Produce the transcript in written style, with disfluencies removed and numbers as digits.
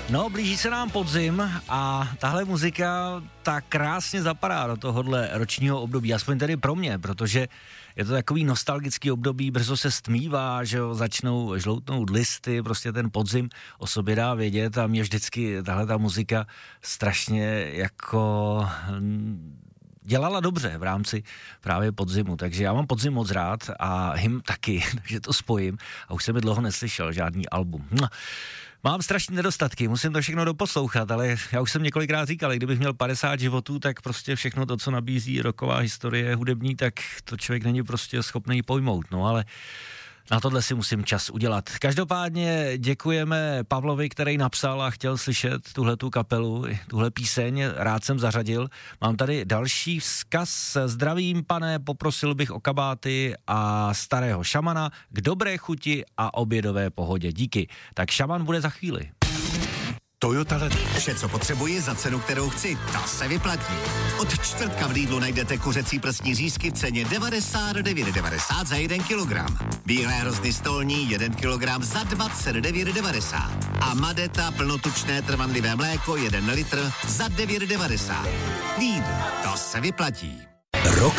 No, blíží se nám podzim a tahle muzika tak krásně zapadá do tohohle ročního období, aspoň tedy pro mě, protože je to takový nostalgický období, brzo se stmívá, že jo, začnou žloutnout listy, prostě ten podzim o sobě dá vědět a mě vždycky tahle ta muzika strašně jako dělala dobře v rámci právě podzimu, takže já mám podzim moc rád a hymn taky, takže to spojím a už jsem mi dlouho neslyšel žádný album. Mám strašné nedostatky, musím to všechno doposlouchat, ale já už jsem několikrát říkal, kdybych měl 50 životů, tak prostě všechno to, co nabízí roková historie hudební, tak to člověk není prostě schopný pojmout, no ale na tohle si musím čas udělat. Každopádně děkujeme Pavlovi, který napsal a chtěl slyšet tuhletu kapelu, tuhle píseň, rád jsem zařadil. Mám tady další vzkaz. Zdravím, pane, poprosil bych o kabáty a starého šamana k dobré chuti a obědové pohodě. Díky. Tak šaman bude za chvíli. Toyota Land. Vše, co potřebuji za cenu, kterou chci, ta se vyplatí. Od čtvrtka v Lidlu najdete kuřecí prsní řízky v ceně 99,90 za 1 kilogram. Bílé hrozny stolní 1 kilogram za 29,90. A Madeta plnotučné trvanlivé mléko 1 litr za 9,90. Lidl, to se vyplatí. Rock